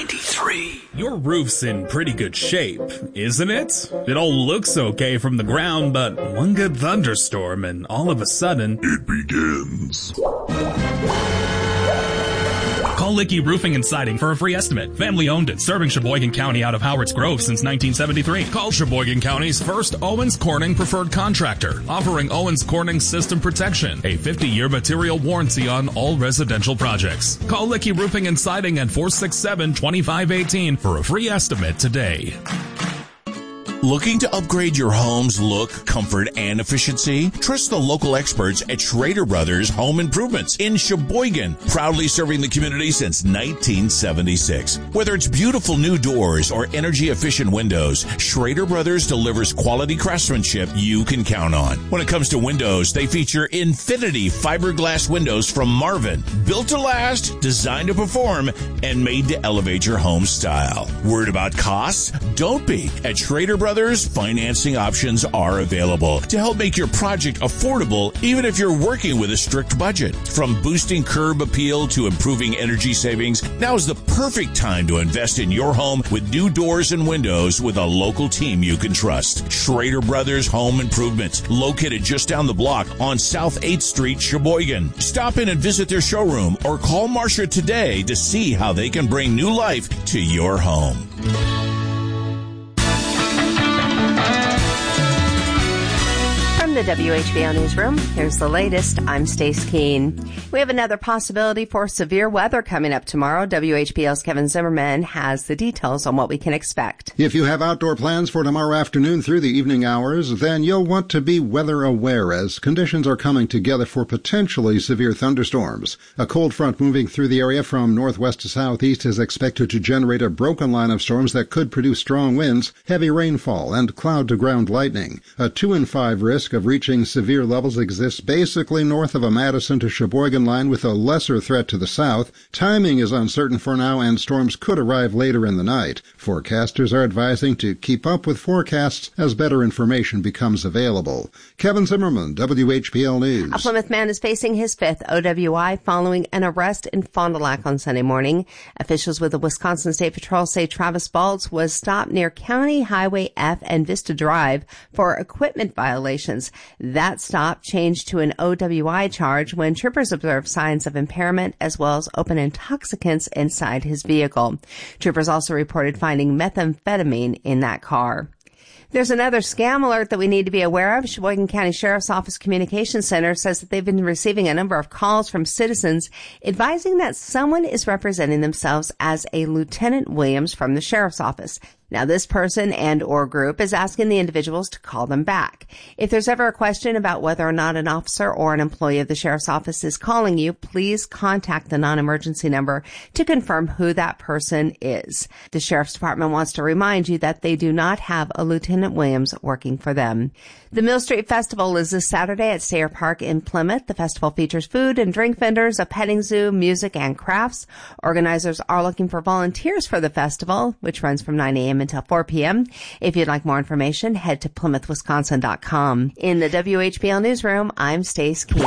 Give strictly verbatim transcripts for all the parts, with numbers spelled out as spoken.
ninety-three. Your roof's in pretty good shape, isn't it? It all looks okay from the ground, but one good thunderstorm and all of a sudden, it begins. Call Licky Roofing and Siding for a free estimate. Family owned and serving Sheboygan County out of Howard's Grove since nineteen seventy-three. Call Sheboygan County's first Owens Corning preferred contractor, offering Owens Corning system protection, a fifty-year material warranty on all residential projects. Call Licky Roofing and Siding at four six seven, two five one eight for a free estimate today. Looking to upgrade your home's look, comfort, and efficiency? Trust the local experts at Schrader Brothers Home Improvements in Sheboygan, proudly serving the community since nineteen seventy-six. Whether it's beautiful new doors or energy-efficient windows, Schrader Brothers delivers quality craftsmanship you can count on. When it comes to windows, they feature Infinity fiberglass windows from Marvin, built to last, designed to perform, and made to elevate your home style. Worried about costs? Don't be. At Schrader Brothers, financing options are available to help make your project affordable, even if you're working with a strict budget. From boosting curb appeal to improving energy savings, now is the perfect time to invest in your home with new doors and windows with a local team you can trust. Schrader Brothers Home Improvements, located just down the block on South eighth Street, Sheboygan. Stop in and visit their showroom or call Marcia today to see how they can bring new life to your home. The W H B O Newsroom. Here's the latest. I'm Stace Keene. We have another possibility for severe weather coming up tomorrow. W H B O's Kevin Zimmerman has the details on what we can expect. If you have outdoor plans for tomorrow afternoon through the evening hours, then you'll want to be weather aware as conditions are coming together for potentially severe thunderstorms. A cold front moving through the area from northwest to southeast is expected to generate a broken line of storms that could produce strong winds, heavy rainfall, and cloud-to-ground lightning. A two in five risk of reaching severe levels exists basically north of a Madison to Sheboygan line with a lesser threat to the south. Timing is uncertain for now, and storms could arrive later in the night. Forecasters are advising to keep up with forecasts as better information becomes available. Kevin Zimmerman, W H B L News. A Plymouth man is facing his fifth O W I following an arrest in Fond du Lac on Sunday morning. Officials with the Wisconsin State Patrol say Travis Baltz was stopped near County Highway F and Vista Drive for equipment violations. That stop changed to an O W I charge when troopers observed signs of impairment as well as open intoxicants inside his vehicle. Troopers also reported finding methamphetamine in that car. There's another scam alert that we need to be aware of. Sheboygan County Sheriff's Office Communications Center says that they've been receiving a number of calls from citizens advising that someone is representing themselves as a Lieutenant Williams from the Sheriff's Office. Now, this person and or group is asking the individuals to call them back. If there's ever a question about whether or not an officer or an employee of the Sheriff's Office is calling you, please contact the non-emergency number to confirm who that person is. The Sheriff's Department wants to remind you that they do not have a Lieutenant Williams working for them. The Mill Street Festival is this Saturday at Sayre Park in Plymouth. The festival features food and drink vendors, a petting zoo, music, and crafts. Organizers are looking for volunteers for the festival, which runs from nine a.m. until four p.m. If you'd like more information, head to plymouth wisconsin dot com. In the W H B L Newsroom, I'm Stace Keene.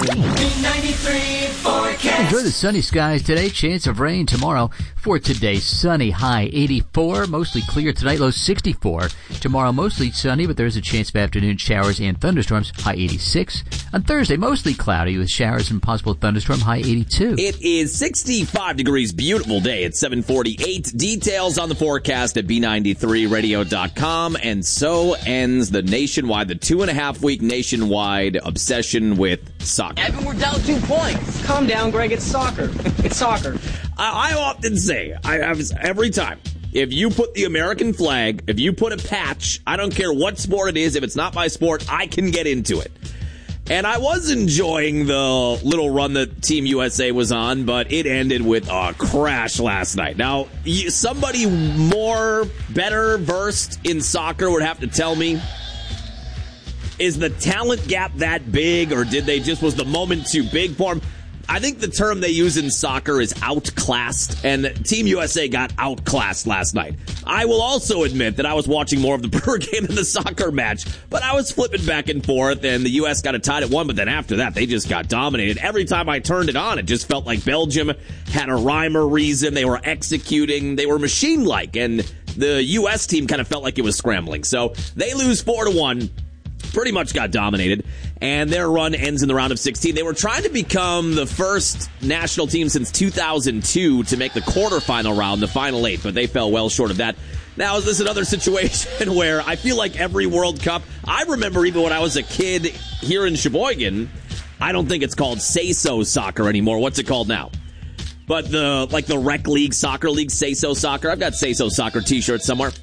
Enjoy the sunny skies today. Chance of rain tomorrow. For today, sunny, high eighty-four. Mostly clear tonight, low sixty-four. Tomorrow, mostly sunny, but there is a chance of afternoon showers and thunderstorms, high eighty-six. On Thursday, mostly cloudy with showers and possible thunderstorm, high eighty-two. It is sixty-five degrees, beautiful day at seven forty-eight. Details on the forecast at B ninety-three radio dot com. And so ends the nationwide, the two and a half week nationwide obsession with soccer. Evan, we're down two points. Calm down, Greg. It's soccer. It's soccer. I, I often say, I, I was, every time, if you put the American flag, if you put a patch, I don't care what sport it is, if it's not my sport, I can get into it. And I was enjoying the little run that Team U S A was on, but it ended with a crash last night. Now, you, somebody more, better versed in soccer would have to tell me, is the talent gap that big, or did they just, was the moment too big for them? I think the term they use in soccer is outclassed, and Team U S A got outclassed last night. I will also admit that I was watching more of the Brewer game than the soccer match, but I was flipping back and forth, and the U S got it tied at one, but then after that, they just got dominated. Every time I turned it on, it just felt like Belgium had a rhyme or reason. They were executing. They were machine-like, and the U S team kind of felt like it was scrambling. So they lose four to one. Pretty much got dominated, and their run ends in the round of sixteen. They were trying to become the first national team since two thousand two to make the quarterfinal round, the final eight, but they fell well short of that. Now, is this another situation where I feel like every World Cup, I remember even when I was a kid here in Sheboygan, I don't think it's called Say-So Soccer anymore. What's it called now? But the, like the Rec League Soccer League, Say-So Soccer. I've got Say-So Soccer t-shirts somewhere.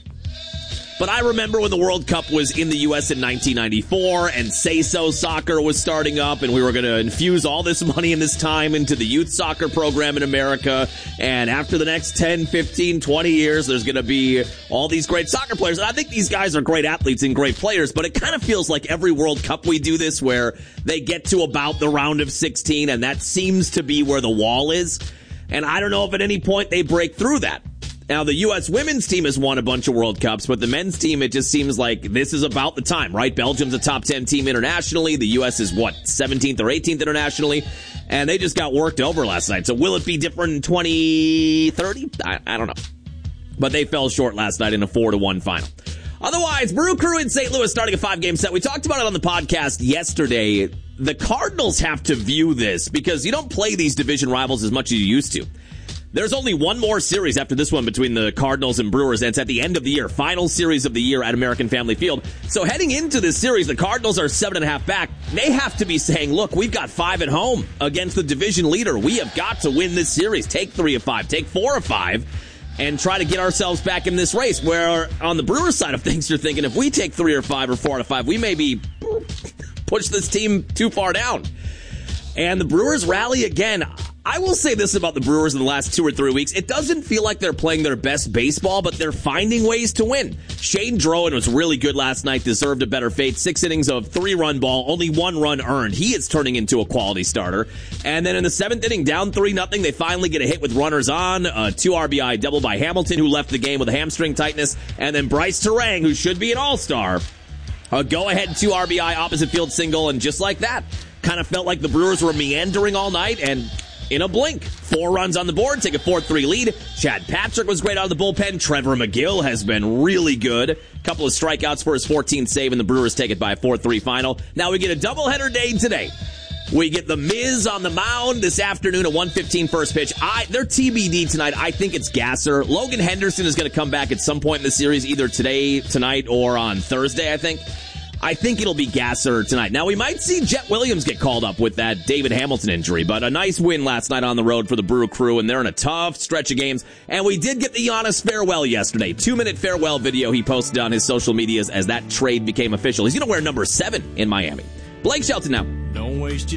But I remember when the World Cup was in the U S in nineteen ninety-four and Say-So Soccer was starting up, and we were going to infuse all this money and this time into the youth soccer program in America. And after the next ten, fifteen, twenty years, there's going to be all these great soccer players. And I think these guys are great athletes and great players, but it kind of feels like every World Cup we do this where they get to about the round of sixteen, and that seems to be where the wall is. And I don't know if at any point they break through that. Now, the U S women's team has won a bunch of World Cups, but the men's team, it just seems like this is about the time, right? Belgium's a top ten team internationally. The U S is, what, seventeenth or eighteenth internationally? And they just got worked over last night. So will it be different in twenty thirty? I, I don't know. But they fell short last night in a four to one final. Otherwise, Brew Crew in Saint Louis starting a five-game set. We talked about it on the podcast yesterday. The Cardinals have to view this because you don't play these division rivals as much as you used to. There's only one more series after this one between the Cardinals and Brewers, and it's at the end of the year. Final series of the year at American Family Field. So heading into this series, the Cardinals are seven and a half back. They have to be saying, look, we've got five at home against the division leader. We have got to win this series. Take three of five. Take four of five. And try to get ourselves back in this race. Where on the Brewers side of things, you're thinking if we take three or five or four out of five, we maybe push this team too far down. And the Brewers rally again. I will say this about the Brewers in the last two or three weeks. It doesn't feel like they're playing their best baseball, but they're finding ways to win. Shane Drowan was really good last night, deserved a better fate. Six innings of three-run ball, only one run earned. He is turning into a quality starter. And then in the seventh inning, down three nothing, they finally get a hit with runners on. A two R B I double by Hamilton, who left the game with a hamstring tightness. And then Bryce Terang, who should be an all-star. A go-ahead two R B I opposite field single, and just like that, kind of felt like the Brewers were meandering all night, and in a blink, four runs on the board, take a four three lead. Chad Patrick was great out of the bullpen. Trevor McGill has been really good. A couple of strikeouts for his fourteenth save, and the Brewers take it by a four three final. Now we get a doubleheader day today. We get the Miz on the mound this afternoon at one fifteen first pitch. I, they're T B D tonight. I think it's Gasser. Logan Henderson is going to come back at some point in the series, either today, tonight, or on Thursday, I think. I think it'll be Gasser tonight. Now, we might see Jet Williams get called up with that David Hamilton injury, but a nice win last night on the road for the Brew Crew, and they're in a tough stretch of games. And we did get the Giannis farewell yesterday. Two-minute farewell video he posted on his social medias as that trade became official. He's going to wear number seven in Miami. Blake Shelton now. Don't waste your